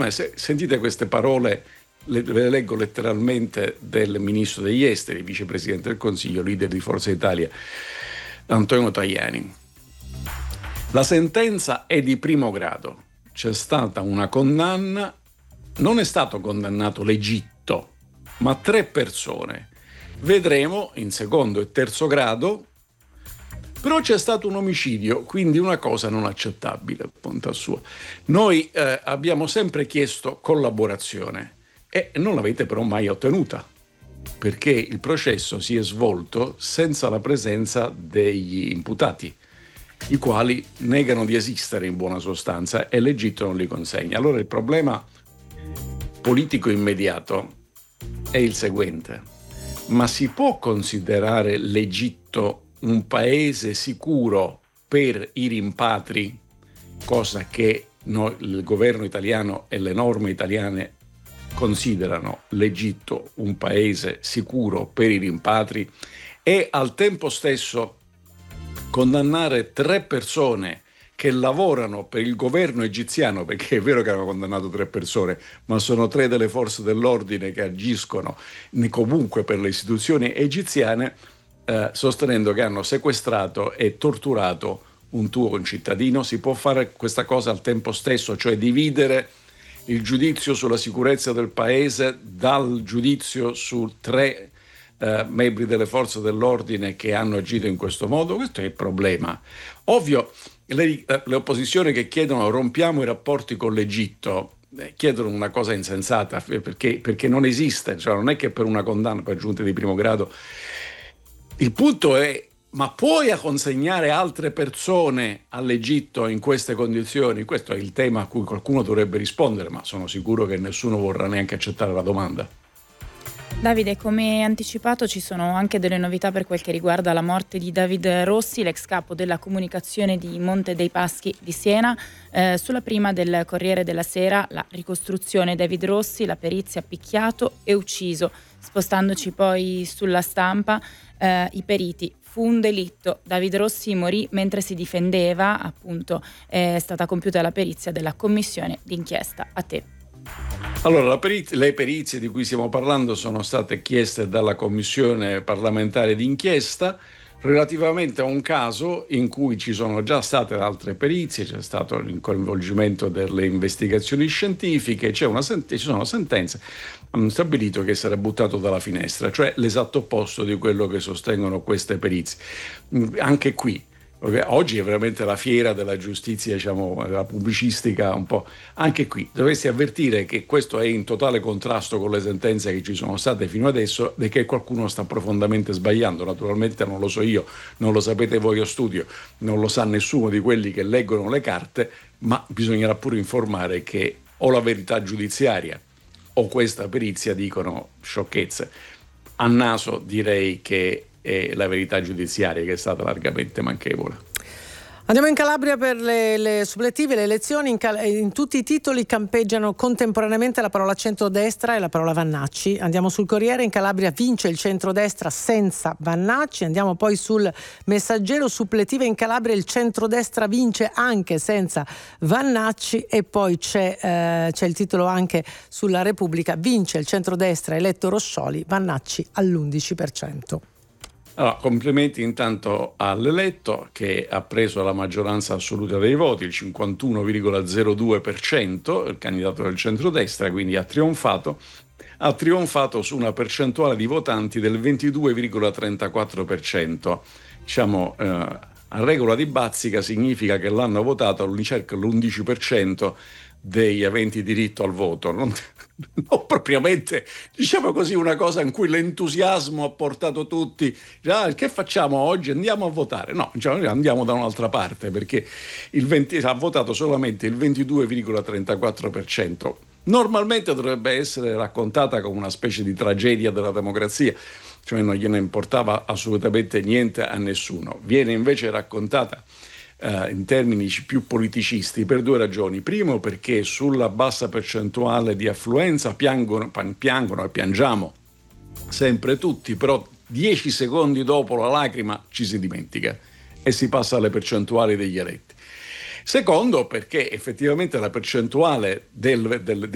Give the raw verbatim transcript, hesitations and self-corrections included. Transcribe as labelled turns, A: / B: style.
A: attenzione, se, sentite queste parole, le, le leggo letteralmente, del ministro degli esteri, vicepresidente del Consiglio, leader di Forza Italia, Antonio Tajani. La sentenza è di primo grado, c'è stata una condanna, non è stato condannato l'Egitto, ma tre persone. Vedremo in secondo e terzo grado, però c'è stato un omicidio, quindi una cosa non accettabile, punta sua. Noi eh, abbiamo sempre chiesto collaborazione e non l'avete però mai ottenuta, perché il processo si è svolto senza la presenza degli imputati, i quali negano di esistere in buona sostanza e l'Egitto non li consegna. Allora il problema politico immediato è il seguente: ma si può considerare l'Egitto un paese sicuro per i rimpatri, cosa che noi, il governo italiano e le norme italiane considerano l'Egitto un paese sicuro per i rimpatri, e al tempo stesso condannare tre persone che lavorano per il governo egiziano, perché è vero che hanno condannato tre persone, ma sono tre delle forze dell'ordine che agiscono comunque per le istituzioni egiziane, eh, sostenendo che hanno sequestrato e torturato un tuo concittadino. Si può fare questa cosa al tempo stesso, cioè dividere il giudizio sulla sicurezza del paese dal giudizio su tre eh, membri delle forze dell'ordine che hanno agito in questo modo? Questo è il problema. Ovvio, le, le opposizioni che chiedono rompiamo i rapporti con l'Egitto eh, chiedono una cosa insensata, perché, perché non esiste, cioè non è che per una condanna per giunta di primo grado. Il punto è: ma puoi consegnare altre persone all'Egitto in queste condizioni? Questo è il tema a cui qualcuno dovrebbe rispondere, ma sono sicuro che nessuno vorrà neanche accettare la domanda.
B: Davide, come anticipato ci sono anche delle novità per quel che riguarda la morte di David Rossi, l'ex capo della comunicazione di Monte dei Paschi di Siena. Eh, sulla prima del Corriere della Sera, la ricostruzione: David Rossi, la perizia, picchiato e ucciso. Spostandoci poi sulla Stampa, eh, i periti: fu un delitto, David Rossi morì mentre si difendeva, appunto è stata compiuta la perizia della commissione d'inchiesta. A te.
A: Allora, la periz- le perizie di cui stiamo parlando sono state chieste dalla commissione parlamentare d'inchiesta relativamente a un caso in cui ci sono già state altre perizie, c'è stato il coinvolgimento delle investigazioni scientifiche, c'è una sent- ci sono sentenze, hanno stabilito che sarà buttato dalla finestra, cioè l'esatto opposto di quello che sostengono queste perizie. Anche qui, oggi è veramente la fiera della giustizia, diciamo, della pubblicistica un po'. Anche qui dovresti avvertire che questo è in totale contrasto con le sentenze che ci sono state fino adesso e che qualcuno sta profondamente sbagliando. Naturalmente non lo so io, non lo sapete voi a studio, non lo sa nessuno di quelli che leggono le carte, ma bisognerà pure informare che o la verità giudiziaria o questa perizia dicono sciocchezze. A naso direi che e la verità giudiziaria, che è stata largamente manchevole.
C: Andiamo in Calabria per le, le suppletive, le elezioni. In, Cal- in tutti i titoli campeggiano contemporaneamente la parola centrodestra e la parola Vannacci. Andiamo sul Corriere: in Calabria vince il centrodestra senza Vannacci. Andiamo poi sul Messaggero: suppletive in Calabria, il centrodestra vince anche senza Vannacci. E poi c'è, eh, c'è il titolo anche sulla Repubblica: vince il centrodestra, eletto Roscioli, Vannacci all'undici per cento.
A: Allora, complimenti intanto all'eletto, che ha preso la maggioranza assoluta dei voti, il cinquantuno virgola zero due per cento, il candidato del centrodestra, quindi ha trionfato, ha trionfato su una percentuale di votanti del ventidue virgola trentaquattro per cento. Diciamo, eh, a regola di Bazzica significa che l'hanno votato all'incirca l'undici per cento degli aventi diritto al voto. Non, non propriamente, diciamo così, una cosa in cui l'entusiasmo ha portato tutti. Ah, che facciamo oggi? Andiamo a votare. No, diciamo, andiamo da un'altra parte, perché il venti, ha votato solamente il ventidue virgola trentaquattro per cento. Normalmente dovrebbe essere raccontata come una specie di tragedia della democrazia, cioè non gliene importava assolutamente niente a nessuno. Viene invece raccontata Uh, in termini più politicisti per due ragioni. Primo, perché sulla bassa percentuale di affluenza piangono, piangono e piangiamo sempre tutti, però dieci secondi dopo la lacrima ci si dimentica e si passa alle percentuali degli eletti. Secondo, perché effettivamente la percentuale del, del